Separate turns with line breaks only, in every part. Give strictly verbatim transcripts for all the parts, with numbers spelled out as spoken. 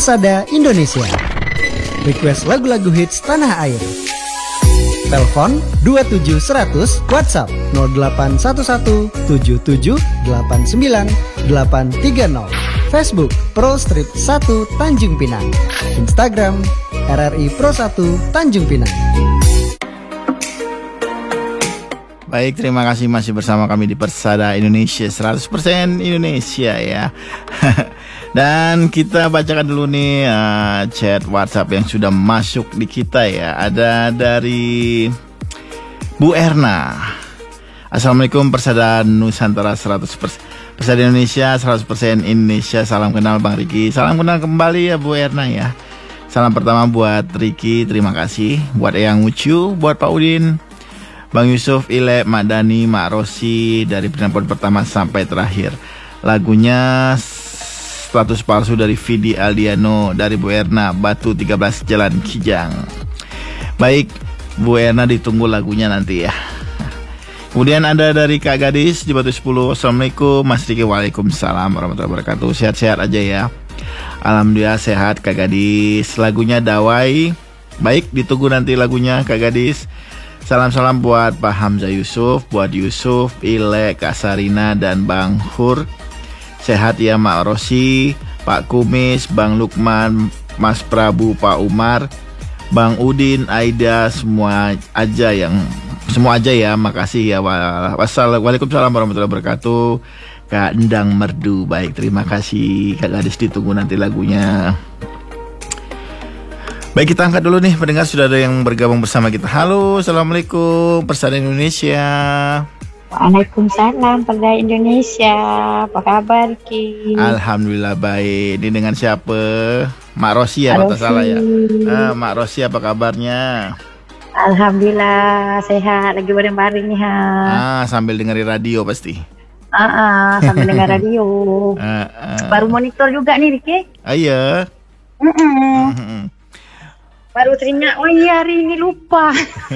Persada Indonesia. Request lagu-lagu hits tanah air. Telepon dua tujuh seratus, WhatsApp nol delapan satu satu tujuh tujuh delapan sembilan delapan tiga nol. Facebook Pro Strip satu Tanjung Pinang. Instagram R R I Pro satu Tanjung Pinang.
Baik, terima kasih masih bersama kami di Persada Indonesia, seratus persen Indonesia ya. Dan kita bacakan dulu nih uh, chat WhatsApp yang sudah masuk di kita ya. Ada dari Bu Erna. Assalamualaikum Persada Nusantara seratus persen Persada Indonesia seratus persen Indonesia. Salam kenal Bang Riki. Salam kenal kembali ya Bu Erna ya. Salam pertama buat Riki, terima kasih. Buat Eyang Ucu, buat Pak Udin, Bang Yusuf, Ile, Mak Dani, Mak Rosi, dari penelpon pertama sampai terakhir. Lagunya Status Palsu dari Vidi Aldiano, dari Bu Erna, Batu tiga belas Jalan Kijang. Baik, Bu Erna ditunggu lagunya nanti ya. Kemudian ada dari Kak Gadis di Batu sepuluh. Assalamualaikum Mas Riki. Waalaikumsalam warahmatullahi wabarakatuh. Sehat-sehat aja ya. Alhamdulillah sehat Kak Gadis. Lagunya Dawai. Baik, ditunggu nanti lagunya Kak Gadis. Salam-salam buat Pak Hamzah Yusuf, buat Yusuf, Ile, Kak Sarina, dan Bang Hur. Sehat ya Mak Rosi, Pak Kumis, Bang Lukman, Mas Prabu, Pak Umar, Bang Udin, Aida, semua aja yang semua aja ya. Makasih ya. Wassalamualaikum warahmatullahi wabarakatuh. Kak Endang Merdu. Baik, terima kasih Kak Gadis, ditunggu nanti lagunya. Baik, kita angkat dulu nih pendengar, sudah ada yang bergabung bersama kita. Halo, Assalamualaikum Persada Indonesia.
Waalaikumsalam Persada Indonesia. Apa kabar Ki?
Alhamdulillah baik. Ini dengan siapa? Mak Rosi ya, kata salah ya. Ah, Mak Rosi, apa kabarnya?
Alhamdulillah sehat, lagi bareng-bareng nih ha.
Ah, sambil dengerin radio pasti.
Ah, ah sambil dengar radio.
Ah, ah.
Baru monitor juga nih Riki.
Ah, iya.
Mm-mm. Baru teringat, oh iya hari ini lupa.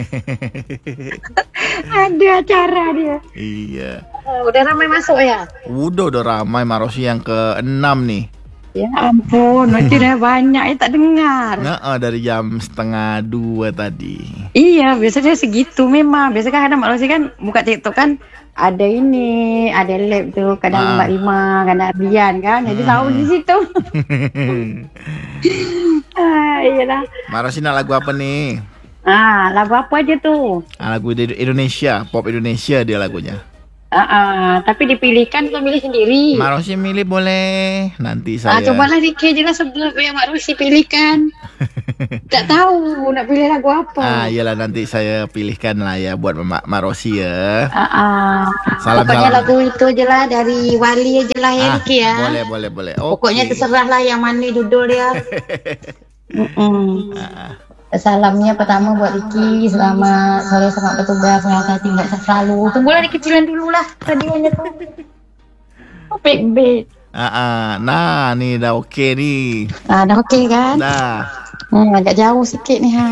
Ada acara dia.
Iya.
Oh, udah ramai masuk ya?
Udah, udah ramai. Mak Rosi yang keenam nih.
Ya ampun, nanti udah banyak ya tak dengar.
Nah, oh, dari jam setengah dua tadi.
Iya, biasanya segitu memang. Biasanya kan kadang Mak Rosi kan buka TikTok kan, ada ini, ada lab tuh, kadang Mbak Rima, kadang Ardian kan. Jadi tahu di situ. Ah, iyalah.
Mak Rosi nak lagu apa nih?
Ah, lagu apa aja tuh?
Ah, lagu di Indonesia, pop Indonesia dia lagunya.
Ah, ah, tapi dipilihkan atau milih sendiri?
Mak Rosi milih boleh. Nanti
Ah,
saya.
cobalah Riki jelas sebelum yang Mak Rosi pilihkan. Tak tahu nak pilih lagu apa.
Ah, iyalah nanti saya pilihkan lah ya buat Mak, Mak Rosi ya.
Ah, ah.
Salam,
Pokoknya
salam.
lagu itu aja lah dari Wali aja lah ya
Ah,
Riki ya.
boleh, boleh, boleh. Okay.
Pokoknya terserah lah yang mana dudul dia. Mm-mm.
Ah.
Salamnya pertama buat Riki, selamat sore, selamat bertugas, sehat tinggal selalu. Tunggulah dikecilin dulu lah radionya tuh. Big big.
Ah, ah. Nah, nih dah okey nih.
Ah, dah okey kan?
Dah.
Hmm, agak jauh sikit nih ha.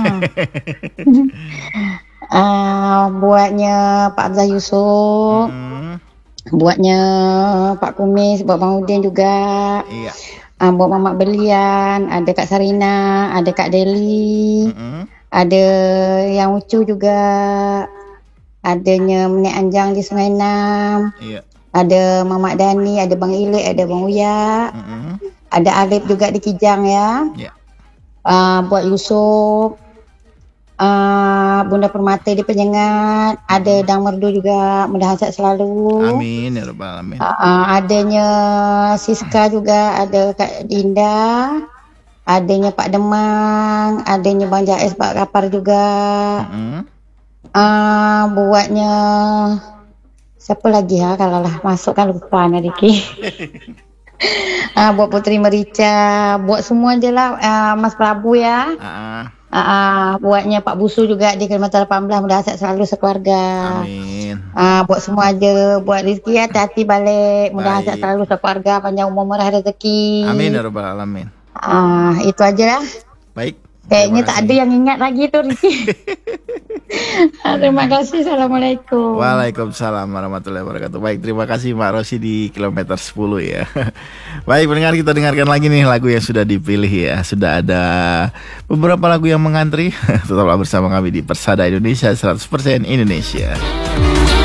Ah, buatnya Pak Hamzah Yusuf.
Hmm.
Buatnya Pak Kumis, buat Bang Udin juga.
Iya.
Ah, buat Mamak Belian, ada Kak Sarina, ada Kak Deli,
Mm-mm.
ada yang Ucu juga, adanya Menek Anjang di Sungai Enam,
Iya.
ada Mamak Dani, ada Bang Ilik, ada Bang Uya,
Mm-mm.
ada Alif juga di Kijang ya.
Iya.
Ah, buat Yusuf, ah, Bunda Permata di Penyengat, ada Dang Merdu juga, mudah sehat selalu.
Amin ya rabbal alamin.
Uh, uh, adanya Siska juga, ada Kak Dinda, adanya Pak Demang, adanya Bang Jais, Pak Kapar juga.
Mm-mm.
Uh, buatnya siapa lagi ya, kalau lah masuk kan lupa nih Riki. uh, buat Putri Merica, buat semua je lah, uh, Mas Prabu ya.
Ah,
Uh, uh, buatnya Pak Busu juga di kilometer delapan belas, mudah sehat selalu sekeluarga.
amin.
Ah, buat semua aja, buat Rizky hati-hati balik, mudah
Baik.
sehat selalu sekeluarga, panjang umur murah rezeki.
Amin ya rabbal alamin.
Ah, itu aja lah.
Baik,
Kayaknya tak ada yang ingat lagi tuh Ricky. Terima kasih. Assalamualaikum.
Waalaikumsalam warahmatullahi wabarakatuh. Baik, terima kasih Mbak Rosi di kilometer sepuluh ya. Baik, pendengar, kita dengarkan lagi nih lagu yang sudah dipilih ya. Sudah ada beberapa lagu yang mengantri. Tetaplah bersama kami di Persada Indonesia seratus persen Indonesia.